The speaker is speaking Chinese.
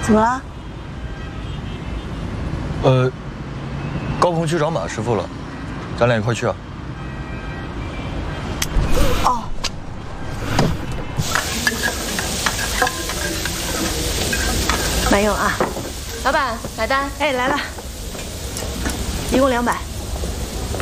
怎么了？ 高鹏去找马师傅了，咱俩一块去啊。 哦。慢用啊， 老板买单。 哎，来了，一共200。